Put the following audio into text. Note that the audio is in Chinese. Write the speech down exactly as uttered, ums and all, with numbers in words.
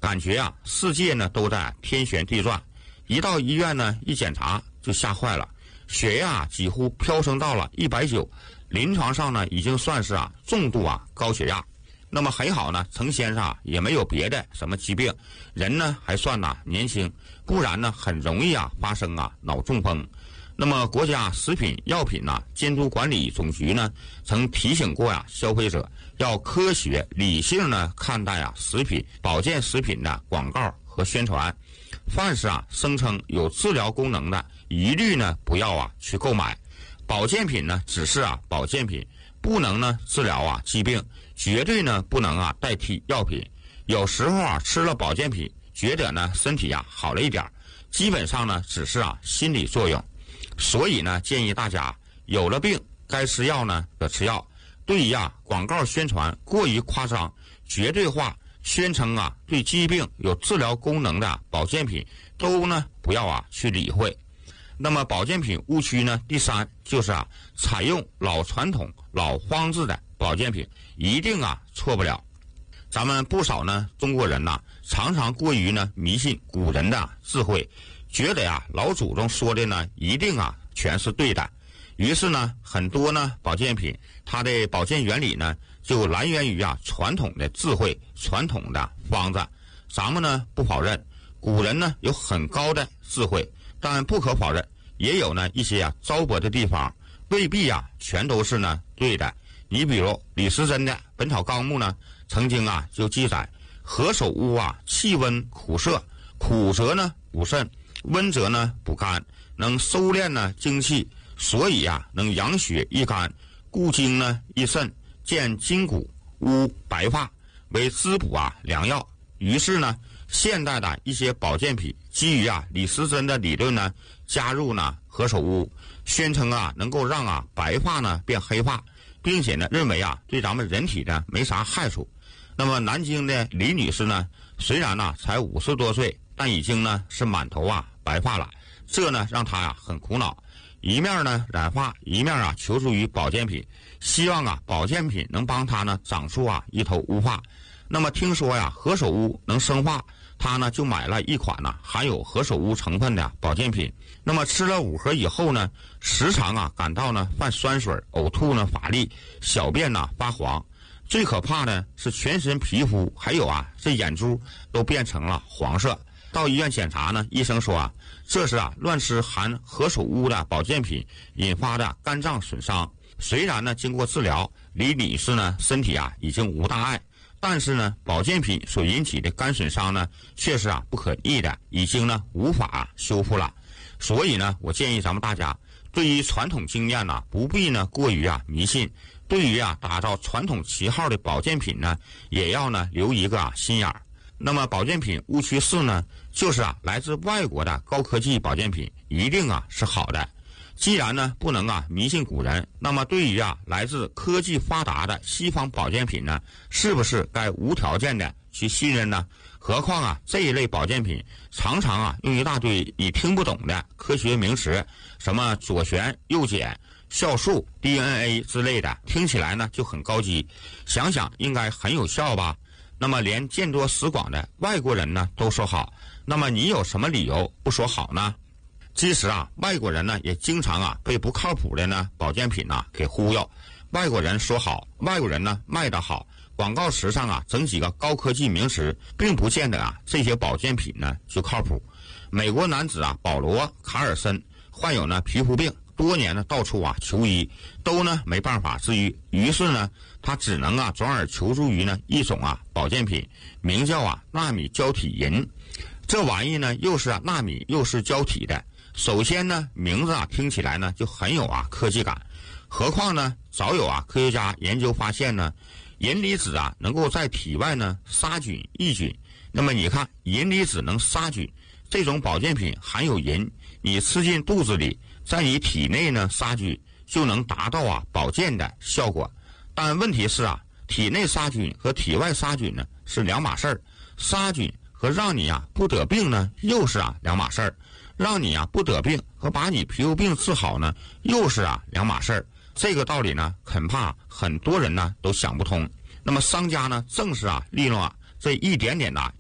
感觉啊世界呢都在天旋地转。一到医院呢一检查就吓坏了，血压几乎飙升到了一百九，临床上呢已经算是啊重度啊高血压。那么还好呢，程先生啊也没有别的什么疾病，人呢还算呐年轻，不然呢很容易啊发生啊脑中风。那么国家食品药品呐、啊、监督管理总局呢曾提醒过呀、啊、消费者要科学理性呢看待啊食品保健食品的广告和宣传，凡是啊声称有治疗功能的，一律呢不要啊去购买。保健品呢只是啊保健品，不能呢治疗啊疾病，绝对呢不能啊代替药品。有时候啊吃了保健品，觉得呢身体啊好了一点，基本上呢只是啊心理作用。所以呢建议大家有了病该吃药呢得吃药。对于啊广告宣传过于夸张、绝对化，宣称啊对疾病有治疗功能的保健品都呢不要啊去理会。那么保健品误区呢，第三就是啊采用老传统老方子的保健品一定啊错不了。咱们不少呢中国人呐、啊、常常过于呢迷信古人的智慧，觉得呀老祖宗说的呢一定啊全是对的，于是呢很多呢保健品它的保健原理呢就来源于啊传统的智慧、传统的方子。咱们呢不否认古人呢有很高的智慧，但不可否认也有呢一些啊糟粕的地方，未必啊全都是呢对的。你比如李时珍的《本草纲目》呢曾经啊就记载，何首乌啊气温苦涩，苦则呢补肾，温则呢补肝，能收敛呢精气，所以啊能养血益肝，固精呢益肾，健筋骨，乌白发，为滋补啊良药。于是呢现代的一些保健品基于啊李时珍的理论呢，加入呢何首乌，宣称啊能够让啊白发呢变黑发，并且呢认为啊对咱们人体呢没啥害处。那么南京的李女士呢，虽然呢才五十多岁，但已经呢是满头啊白发了，这呢让她呀很苦恼，一面呢染发，一面啊求助于保健品，希望啊保健品能帮她呢长出啊一头乌发。那么听说呀何首乌能生发，她呢就买了一款呢含有何首乌成分的保健品。那么吃了五盒以后呢，时常啊感到呢犯酸水、呕吐呢乏力，小便呢发黄，最可怕的是全身皮肤还有啊这眼珠都变成了黄色。到医院检查呢，医生说啊这是啊乱吃含何首乌的保健品引发的肝脏损伤。虽然呢经过治疗，李女士呢身体啊已经无大碍，但是呢保健品所引起的肝损伤呢却是啊不可逆的，已经呢无法修复了。所以呢我建议咱们大家对于传统经验呢不必呢过于啊迷信，对于啊打造传统旗号的保健品呢也要呢留一个啊心眼儿。那么保健品误区四呢，就是啊来自外国的高科技保健品一定啊是好的。既然呢不能啊迷信古人，那么对于啊来自科技发达的西方保健品呢，是不是该无条件的去信任呢？何况啊这一类保健品常常啊用一大堆你听不懂的科学名词，什么左旋右碱、酵素、D N A 之类的，听起来呢就很高级，想想应该很有效吧。那么连见多识广的外国人呢都说好，那么你有什么理由不说好呢？其实啊外国人呢也经常啊被不靠谱的呢保健品呢给忽悠。外国人说好，外国人呢卖得好，广告词上啊整几个高科技名词，并不见得啊这些保健品呢就靠谱。美国男子啊保罗·卡尔森患有呢皮肤病，多年呢到处啊求医，都呢没办法治愈，于是呢他只能啊转而求助于呢一种啊保健品，名叫啊纳米胶体银。这玩意呢又是啊纳米又是胶体的，首先呢名字啊听起来呢就很有啊科技感，何况呢早有啊科学家研究发现呢，银离子啊能够在体外呢杀菌抑菌。那么你看银离子能杀菌，这种保健品含有银，你吃进肚子里，在你体内呢杀菌，就能达到啊保健的效果。但问题是啊体内杀菌和体外杀菌呢是两码事儿，杀菌和让你啊不得病呢又是啊两码事儿，让你啊不得病和把你皮肤病治好呢又是啊两码事儿。这个道理呢恐怕很多人呢都想不通。那么商家呢正是啊利用啊这一点点的